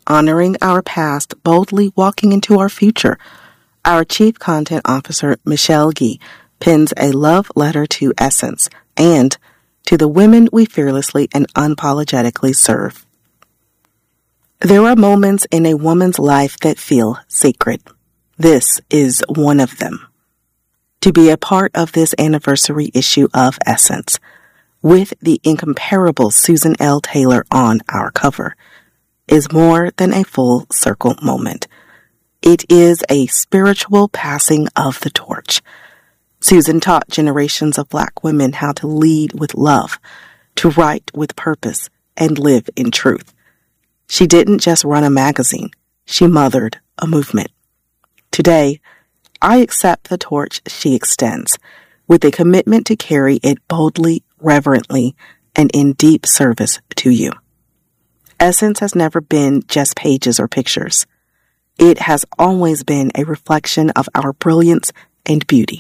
honoring our past, boldly walking into our future. Our Chief Content Officer, Michelle Gee, pens a love letter to Essence and to the women we fearlessly and unapologetically serve. There are moments in a woman's life that feel sacred. This is one of them. To be a part of this anniversary issue of Essence, with the incomparable Susan L. Taylor on our cover, is more than a full circle moment. It is a spiritual passing of the torch. Susan taught generations of Black women how to lead with love, to write with purpose, and live in truth. She didn't just run a magazine. She mothered a movement. Today, I accept the torch she extends, with a commitment to carry it boldly, reverently, and in deep service to you. Essence has never been just pages or pictures. It has always been a reflection of our brilliance and beauty.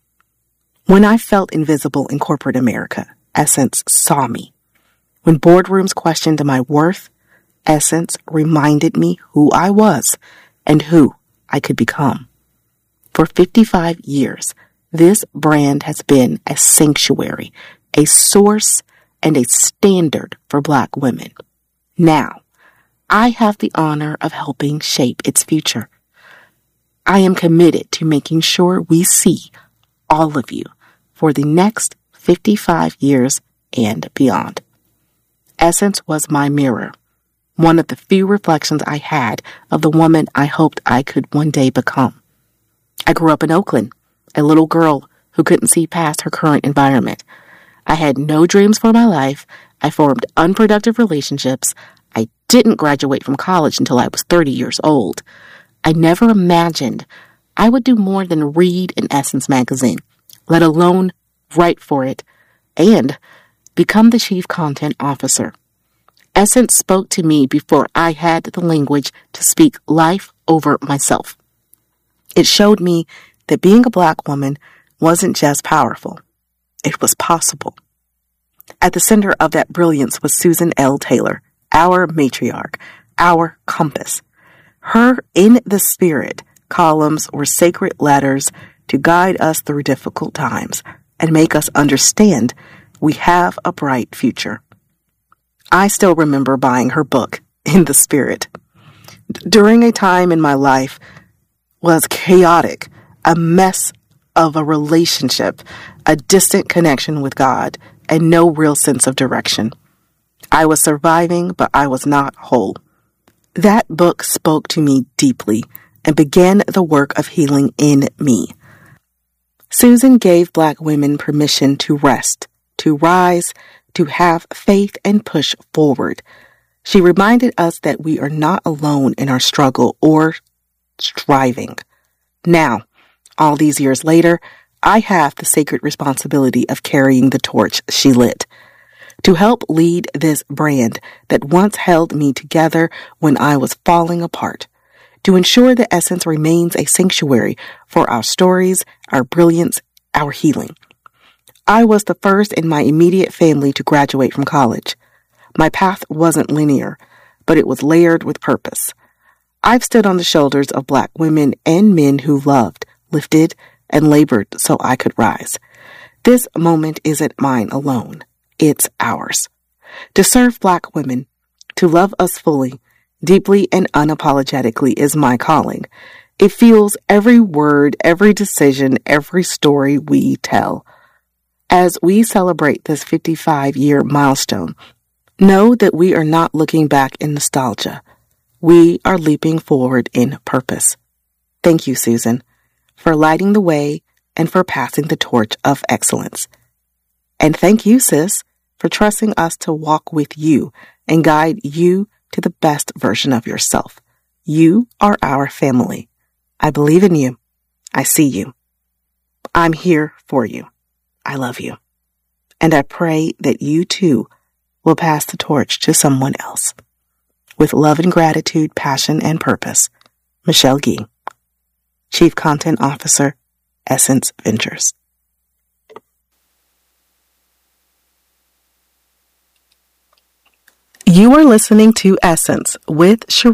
When I felt invisible in corporate America, Essence saw me. When boardrooms questioned my worth, Essence reminded me who I was and who I could become. For 55 years, this brand has been a sanctuary, a source, and a standard for Black women. Now, I have the honor of helping shape its future. I am committed to making sure we see all of you for the next 55 years and beyond. Essence was my mirror, one of the few reflections I had of the woman I hoped I could one day become. I grew up in Oakland, a little girl who couldn't see past her current environment. I had no dreams for my life. I formed unproductive relationships. I didn't graduate from college until I was 30 years old. I never imagined I would do more than read an Essence magazine, let alone write for it, and become the Chief Content Officer. Essence spoke to me before I had the language to speak life over myself. It showed me that being a Black woman wasn't just powerful. It was possible. At the center of that brilliance was Susan L. Taylor, our matriarch, our compass. Her In the Spirit columns were sacred letters to guide us through difficult times and make us understand we have a bright future. I still remember buying her book, In the Spirit. During a time in my life was chaotic, a mess of a relationship, a distant connection with God, and no real sense of direction. I was surviving, but I was not whole. That book spoke to me deeply and began the work of healing in me. Susan gave Black women permission to rest, to rise, to have faith and push forward. She reminded us that we are not alone in our struggle or striving. Now, all these years later, I have the sacred responsibility of carrying the torch she lit, to help lead this brand that once held me together when I was falling apart, to ensure that Essence remains a sanctuary for our stories, our brilliance, our healing. I was the first in my immediate family to graduate from college. My path wasn't linear, but it was layered with purpose. I've stood on the shoulders of Black women and men who loved, lifted, and labored so I could rise. This moment isn't mine alone. It's ours. To serve Black women, to love us fully, deeply and unapologetically is my calling. It fuels every word, every decision, every story we tell. As we celebrate this 55-year milestone, know that we are not looking back in nostalgia. We are leaping forward in purpose. Thank you, Susan, for lighting the way and for passing the torch of excellence. And thank you, sis, for trusting us to walk with you and guide you to the best version of yourself. You are our family. I believe in you. I see you. I'm here for you. I love you. And I pray that you too will pass the torch to someone else. With love and gratitude, passion, and purpose, Michelle Gee, Chief Content Officer, Essence Ventures. You are listening to Essence with Sheree.